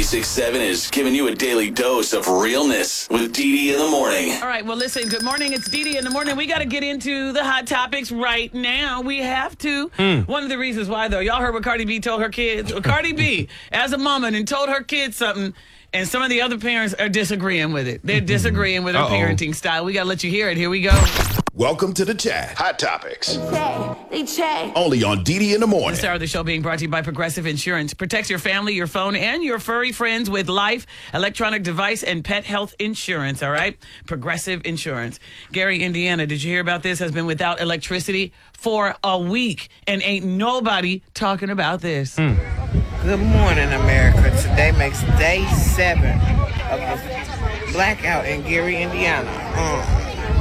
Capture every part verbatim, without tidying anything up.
ninety-six point seven is giving you a daily dose of realness with Dee Dee in the morning. All right, well, listen, good morning. It's Dee Dee in the morning. We got to get into the hot topics right now. We have to. Mm. One of the reasons why, though, y'all heard what Cardi B told her kids. Well, Cardi B, as a mama, and told her kids something, and some of the other parents are disagreeing with it. They're disagreeing with her Uh-oh. parenting style. We got to let you hear it. Here we go. Welcome to the chat. Hot Topics. They say, they say. Only on Dee Dee in the morning. The star of the show being brought to you by Progressive Insurance. Protect your family, your phone, and your furry friends with life, electronic device, and pet health insurance, all right? Progressive Insurance. Gary, Indiana, did you hear about this? Has been without electricity for a week, and ain't nobody talking about this. Mm. Good morning, America. Today makes day seven of the blackout in Gary, Indiana. Um,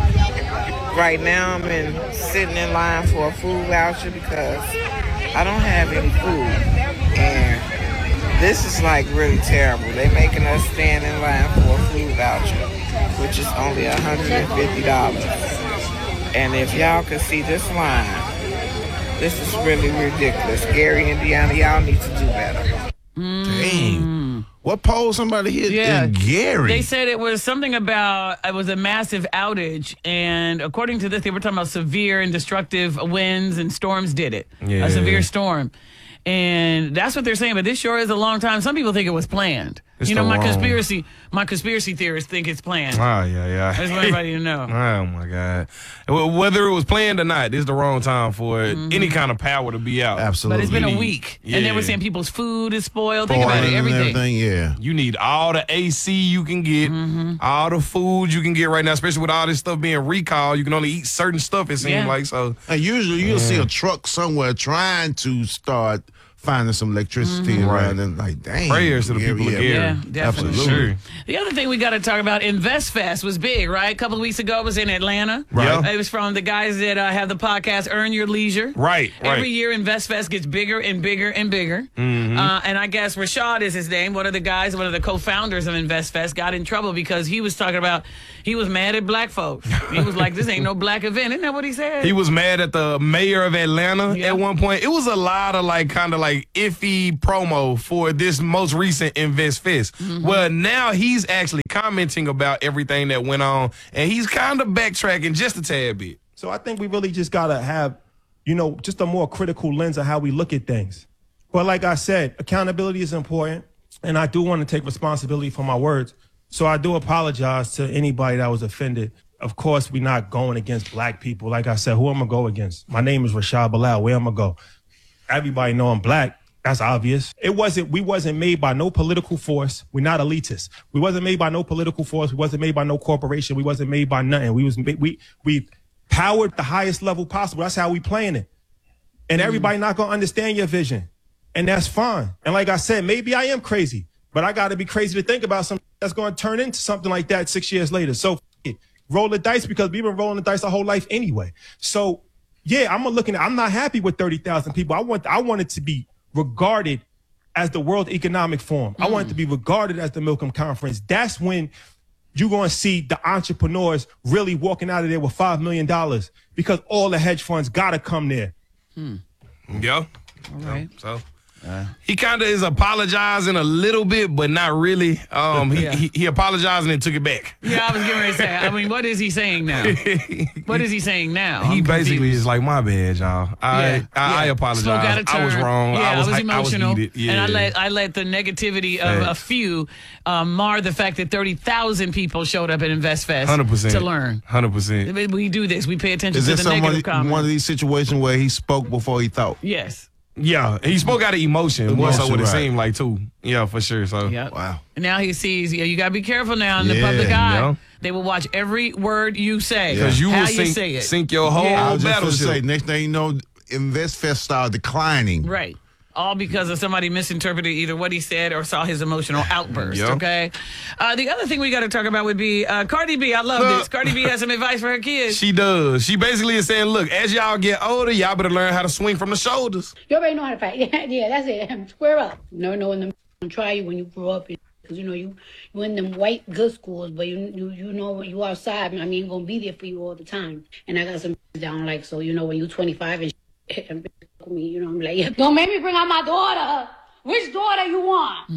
Right now, I'm in, sitting in line for a food voucher because I don't have any food. And this is like really terrible. They're making us stand in line for a food voucher, which is only one hundred fifty dollars. And if y'all could see this line, this is really ridiculous. Gary, Indiana, y'all need to do better. Mm. Dang. What pole somebody hit yeah. in Gary? They said it was something about, it was a massive outage. And according to this, they were talking about severe and destructive winds and storms did it. Yeah. A severe storm. And that's what they're saying. But this sure is a long time. Some people think it was planned. It's you know, my wrong. conspiracy, my conspiracy theorists think it's planned. Oh, yeah, yeah. I just want everybody to know. Oh, my God. Well, whether it was planned or not, this is the wrong time for it. Mm-hmm. Any kind of power to be out. But Absolutely. it's been a week. Yeah. And they were saying people's food is spoiled. Think about it, everything. everything. Yeah. You need all the A C you can get, mm-hmm. all the food you can get right now, especially with all this stuff being recalled. You can only eat certain stuff, it seems Yeah. like. So, And usually you'll Yeah. see a truck somewhere trying to start finding some electricity Mhm. around and like, dang. Prayers to the yeah, people of yeah, Gary. Yeah, definitely. Absolutely. Sure. The other thing we got to talk about, InvestFest was big, right? A couple of weeks ago, it was in Atlanta. Right. It was from the guys that uh, have the podcast Earn Your Leisure. Right, right. Every year, InvestFest gets bigger and bigger and bigger. Mhm. Uh, and I guess Rashad is his name. One of the guys, one of the co-founders of InvestFest, got in trouble because he was talking about, he was mad at black folks. He was like, this ain't no black event. Isn't that what he said? He was mad at the mayor of Atlanta Yeah. at one point. It was a lot of like kind of like iffy promo for this most recent InvestFest. Mm-hmm. Well, now he's actually commenting about everything that went on, and he's kind of backtracking just a tad bit. So I think we really just got to have, you know, just a more critical lens of how we look at things. But like I said, accountability is important, and I do want to take responsibility for my words. So I do apologize to anybody that was offended. Of course, we're not going against black people. Like I said, who am I going to go against? My name is Rashad Bilal. Where am I going to go? Everybody know I'm black. That's obvious. It wasn't, we wasn't made by no political force. We're not elitists. We wasn't made by no political force. We wasn't made by no corporation. We wasn't made by nothing. We was, we, we powered the highest level possible. That's how we playing it. And everybody not going to understand your vision. And that's fine. And like I said, maybe I am crazy, but I got to be crazy to think about something that's going to turn into something like that six years later. So it, roll the dice, because we've been rolling the dice our whole life anyway. So yeah, I'm looking at, I'm not happy with thirty thousand people. I want, I want it to be regarded as the World Economic Forum. Mm. I want it to be regarded as the Milcom Conference. That's when you're going to see the entrepreneurs really walking out of there with five million dollars, because all the hedge funds got to come there. Hmm. Yeah. All right. So, uh, he kind of is apologizing a little bit, but not really. Um, he, Yeah. he he apologized and then took it back. Yeah, I was getting ready to say, I mean, what is he saying now? What is he saying now? He I'm basically confused. is like, my bad, y'all. I Yeah, I, I yeah. apologize. Spoke out of I was turn. wrong. Yeah, I was, I was hy- emotional, I was heated. Yeah. and I let I let the negativity of a Facts. few um, mar the fact that thirty thousand people showed up at InvestFest one hundred percent to learn. one hundred percent. We do this. We pay attention Is to this the negative somebody, comments. one of these situations where he spoke before he thought? Yes. Yeah, he spoke out of emotion, more so Emotion, what it right. seemed like too. Yeah, for sure. So Yep. Wow. And now he sees, yeah, you got to be careful now in the Yeah, public eye. yeah. They will watch every word you say. because you how will you sink, say it. sink your whole Yeah. I was just going to say, battleship. next thing you know, InvestFest started declining. Right. All because of somebody misinterpreted either what he said or saw his emotional outburst, Yep. okay? Uh, the other thing we got to talk about would be uh, Cardi B. I love Look. this. Cardi B has some advice for her kids. She does. She basically is saying, look, as y'all get older, y'all better learn how to swing from the shoulders. You already know how to fight. Yeah, that's it. Square up. Never know when them try you when you grow up. Because, you know, you, you in them white good schools, but you you, you know you outside. I mean, going to be there for you all the time. And I got some down like, so, you know, when you twenty-five and shit, and me, you know, I'm like, don't make me bring out my daughter. Which daughter you want?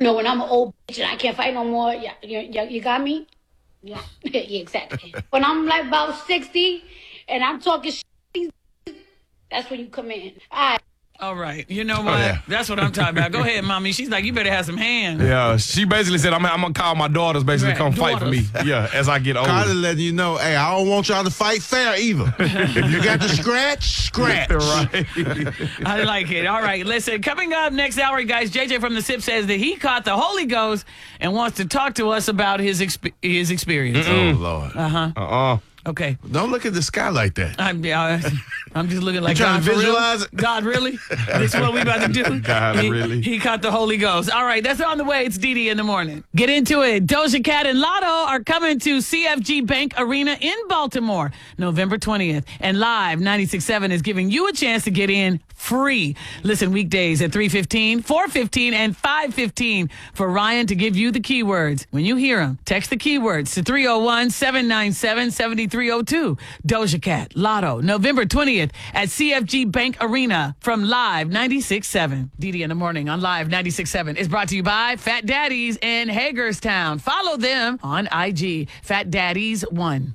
You know, when I'm an old bitch and I can't fight no more, yeah, you, you, you got me? Yeah, yeah, exactly. When I'm like about sixty and I'm talking shit, that's when you come in. All right. All right. You know what? Oh, yeah. That's what I'm talking about. Go ahead, mommy. She's like, you better have some hands. Yeah, she basically said, I'm, I'm going to call my daughters basically Right, come fight for me. daughters. Yeah, as I get older. Carter letting you know, hey, I don't want y'all to fight fair either. If you got to scratch, scratch. Right. I like it. All right. Listen, coming up next hour, guys, J J from The Sip says that he caught the Holy Ghost and wants to talk to us about his exp- his experience. Oh, Lord. Uh-huh. Uh-uh. Okay. Don't look at the sky like that. I'm, uh, I'm just looking like, trying God, to for real? visualize it? God, really? This is what we about to do? God, he, really? He caught the Holy Ghost. All right, that's on the way. It's Dee Dee in the morning. Get into it. Doja Cat and Lotto are coming to C F G Bank Arena in Baltimore, November twentieth. And Live ninety-six point seven is giving you a chance to get in free. Listen weekdays at three fifteen, four fifteen, and five fifteen for Ryan to give you the keywords. When you hear them, text the keywords to three oh one, seven nine seven, seven three oh two. Doja Cat, Lotto, November twentieth at C F G Bank Arena from Live ninety-six point seven. Dee Dee in the morning on Live ninety-six point seven is brought to you by Fat Daddies in Hagerstown. Follow them on I G, Fat Daddies one.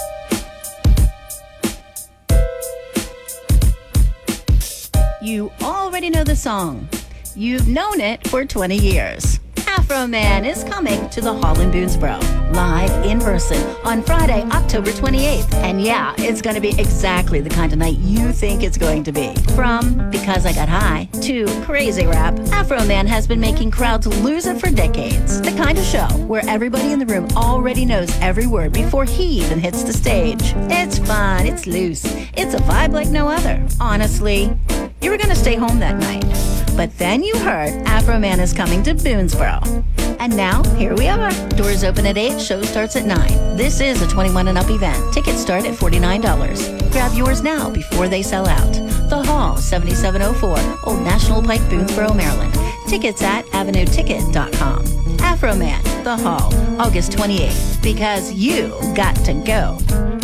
You already know the song. You've known it for twenty years. Afro Man is coming to the Hall in Boonesboro, live in person on Friday, October twenty-eighth. And yeah, it's going to be exactly the kind of night you think it's going to be. From Because I Got High to Crazy Rap, Afro Man has been making crowds lose it for decades. The kind of show where everybody in the room already knows every word before he even hits the stage. It's fun, it's loose, it's a vibe like no other. Honestly, you were going to stay home that night. But then you heard Afro Man is coming to Boonesboro. And now, here we are. Doors open at eight, show starts at nine. This is a twenty-one and up event. Tickets start at forty-nine dollars. Grab yours now before they sell out. The Hall, seventy-seven oh four, Old National Pike, Boonesboro, Maryland. Tickets at avenue ticket dot com. Afro Man, The Hall, August twenty-eighth. Because you got to go.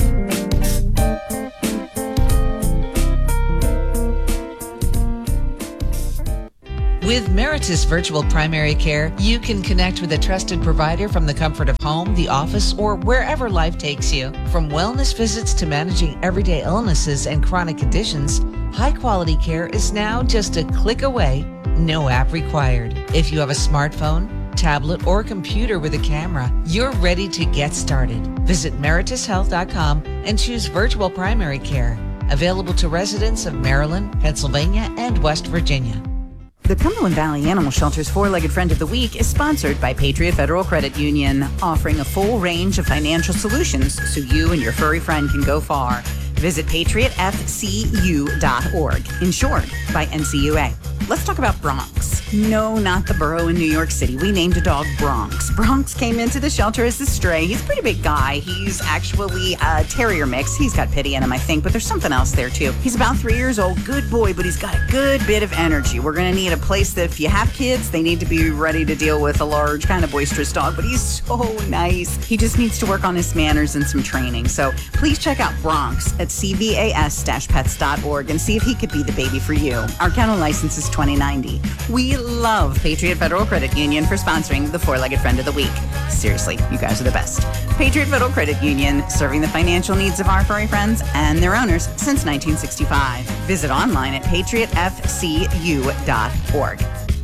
With Meritus Virtual Primary Care, you can connect with a trusted provider from the comfort of home, the office, or wherever life takes you. From wellness visits to managing everyday illnesses and chronic conditions, high-quality care is now just a click away, no app required. If you have a smartphone, tablet, or computer with a camera, you're ready to get started. Visit meritus health dot com and choose Virtual Primary Care. Available to residents of Maryland, Pennsylvania, and West Virginia. The Cumberland Valley Animal Shelter's Four-Legged Friend of the Week is sponsored by Patriot Federal Credit Union, offering a full range of financial solutions so you and your furry friend can go far. Visit patriot f c u dot org, insured by N C U A. Let's talk about Bronx. No, not the borough in New York City. We named a dog Bronx. Bronx came into the shelter as a stray. He's a pretty big guy. He's actually a terrier mix. He's got pity in him, I think, but there's something else there, too. He's about three years old, good boy, but he's got a good bit of energy. We're going to need a place that if you have kids, they need to be ready to deal with a large, kind of boisterous dog, but he's so nice. He just needs to work on his manners and some training. So please check out Bronx at c v a s dash pets dot org and see if he could be the baby for you. Our kennel license is twenty ninety. We love Patriot Federal Credit Union for sponsoring the Four-Legged Friend of the Week. Seriously, you guys are the best. Patriot Federal Credit Union, serving the financial needs of our furry friends and their owners since nineteen sixty-five. Visit online at patriot f c u dot org.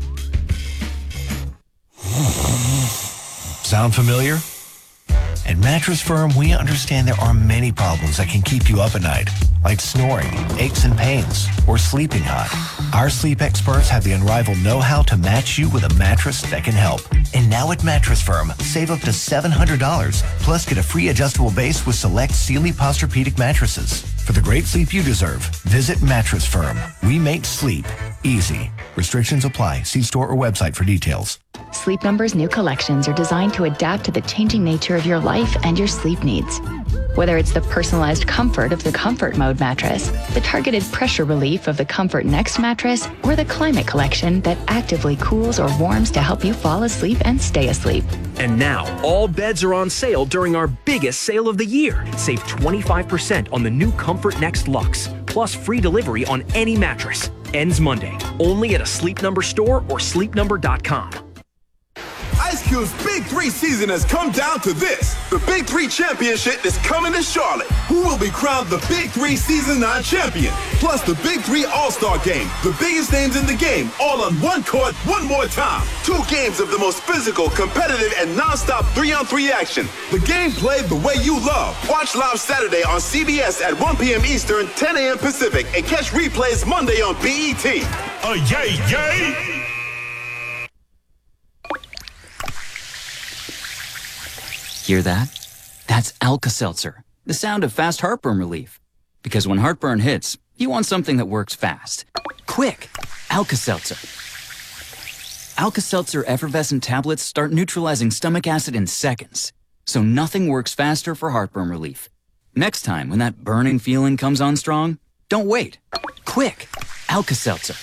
Sound familiar? At Mattress Firm, we understand there are many problems that can keep you up at night, like snoring, aches and pains, or sleeping hot. Our sleep experts have the unrivaled know-how to match you with a mattress that can help. And now at Mattress Firm, save up to seven hundred dollars, plus get a free adjustable base with select Sealy Posturepedic mattresses. For the great sleep you deserve, visit Mattress Firm. We make sleep easy. Restrictions apply. See store or website for details. Sleep Number's new collections are designed to adapt to the changing nature of your life and your sleep needs. Whether it's the personalized comfort of the Comfort Mode mattress, the targeted pressure relief of the Comfort Next mattress, or the Climate Collection that actively cools or warms to help you fall asleep and stay asleep. And now, all beds are on sale during our biggest sale of the year. Save twenty-five percent on the new Comfort Next Luxe, plus free delivery on any mattress. Ends Monday, only at a Sleep Number store or sleep number dot com. Barbecue's Big Three season has come down to this. The Big Three Championship is coming to Charlotte. Who will be crowned the Big Three Season nine champion? Plus the Big Three All-Star Game, the biggest names in the game, all on one court, one more time. Two games of the most physical, competitive, and non-stop three-on-three action. The game played the way you love. Watch live Saturday on C B S at one p.m. Eastern, ten a.m. Pacific, and catch replays Monday on B E T. Uh, yay, yay! Hear that? That's Alka-Seltzer, the sound of fast heartburn relief. Because when heartburn hits, you want something that works fast. Quick! Alka-Seltzer. Alka-Seltzer effervescent tablets start neutralizing stomach acid in seconds. So nothing works faster for heartburn relief. Next time, when that burning feeling comes on strong, don't wait. Quick! Alka-Seltzer.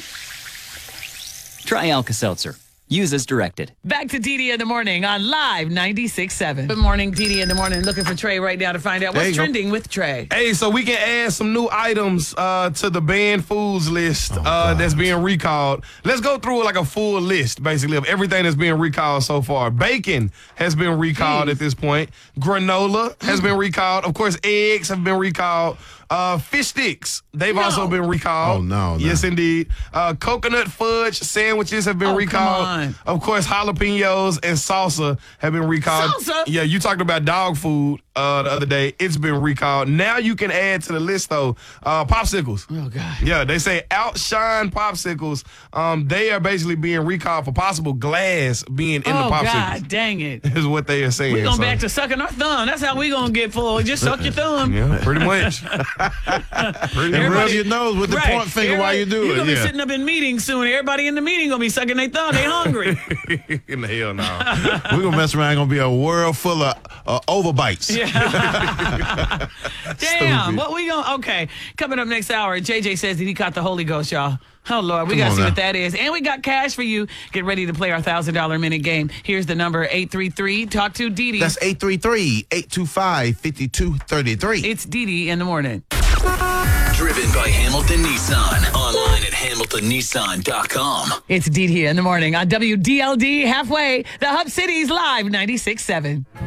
Try Alka-Seltzer. Use as directed. Back to D D in the morning on Live ninety-six point seven. Good morning, D D in the morning. Looking for Trey right now to find out what's trending go. with Trey. Hey, so we can add some new items uh, to the banned foods list oh, uh, that's being recalled. Let's go through like a full list, basically, of everything that's being recalled so far. Bacon has been recalled Jeez. at this point. Granola has been recalled. Of course, eggs have been recalled. Uh, fish sticks, they've no. also been recalled. Oh, no. no. Yes, indeed. Uh, coconut fudge sandwiches have been oh, recalled. Come on. Of course, jalapenos and salsa have been recalled. Salsa? Yeah, you talked about dog food uh, the other day. It's been recalled. Now you can add to the list, though, uh, popsicles. Oh, God. Yeah, they say outshine popsicles. Um, they are basically being recalled for possible glass being in oh, the popsicles. God, dang it. Is what they are saying. We're going so. back to sucking our thumb. That's how we going to get full. Just suck your thumb. Yeah, pretty much. Pretty and rub your nose with the right. point finger Everybody, while you do you're it. You're going to yeah. be sitting up in meetings soon. Everybody in the meeting going to be sucking their thumb. They hungry. Hell no. We're going to mess around. Going to be a world full of uh, overbites. Yeah. Damn. What we going to... Okay. Coming up next hour, J J says that he caught the Holy Ghost, y'all. Oh, Lord. We got to see now. what that is. And we got cash for you. Get ready to play our one thousand dollars minute game. Here's the number, eight three three. Talk to Dee Dee. That's eight three three, eight two five, five two three three. It's Dee Dee in the morning. Driven by Hamilton Nissan. Online at hamilton nissan dot com. It's Dee Dee in the morning on W D L D Halfway, the Hub City's Live ninety-six point seven.